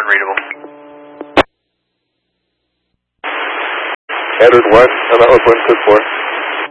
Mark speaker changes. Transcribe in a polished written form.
Speaker 1: unreadable.
Speaker 2: Edward 1, I'm out with 1 code 4.